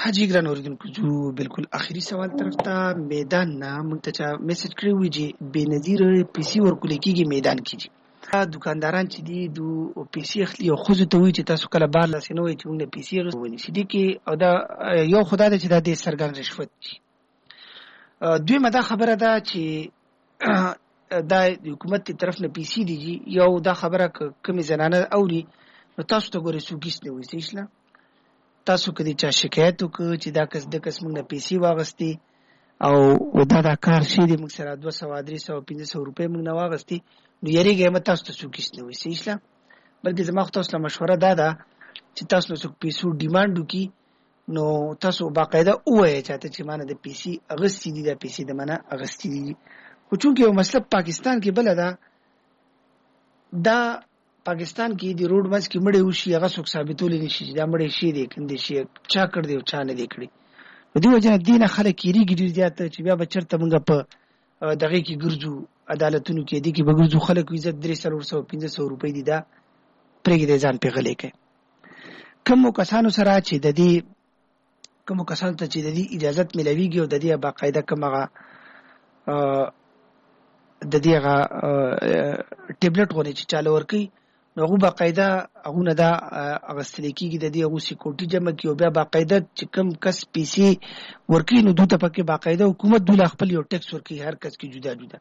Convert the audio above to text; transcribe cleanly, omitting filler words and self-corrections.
حاجی ګران اوریدونکو جو بالکل اخري سوال طرف ته میدان نه مونږ ته چا میسج کړی وی چې بنظیر پیسي ورکول کیږي میدان کیږي دکانداران چې دي دو پیسي اخلي او خو ته وی چې تاسو کله بار لاسنه وي چې موږ پیسي غوښنی سي دي کې او دا یو خدای دې چې دا د سرګان رشوت دي دوی مدا خبره ده چې دا حکومت ته طرف نه پیسي دي یو دا خبره کمی زنانه اوري نو تاسو ته ګورې سوګیس نه وي سیشله تاسو کدي چا شکایت وکړي چې دا کس د قسم نه پیسي واغستي او دا کار شي د موږ سره 200 300 500 روپے موږ نه واغستي نو یریږي مته تاسو ته سوګیس نه وي سیشله بلکې زما خو تاسو له مشوره ده چې تاسو له پیسو ډیماند وکړي نو تاسو باقاعده وایي چې مانه د پیسي اغستی دي د پیسي د مانه اغستی دي خو چونکه یو مسله پاکستان کې بل ده دا پاکستان کې د روډ مز کې مړې وشي هغه څوک ثابتول نشي دا مړې شي دي کندې شي چا کړ دی او چا نه دی کړی دوی وجه دینه خلک کیریږي ډیر زیات چې بیا بچرته مونږ په دغه کې ګرځو عدالتونو کې دي کې بګرځو خلک عزت 300 500 روپۍ دي دا پرېږي د ځان په غلې کې کوم کسانو سره چې د دې کوم کسانو ته چې د دې اجازه ملويږي او د دې باقاعده کومه د دې ټابلیټ غوړي چې چالو ورکی نو هغه باقاعده هغه نه دا اغستل کیږي د دې هغه سکیورټي جمع کیو بیا باقاعده چې کم کس پیسي ورکی نو دوی ته پکې باقاعده حکومت دوی خپل یو ټیکس ورکی هر کس کې جدا جدا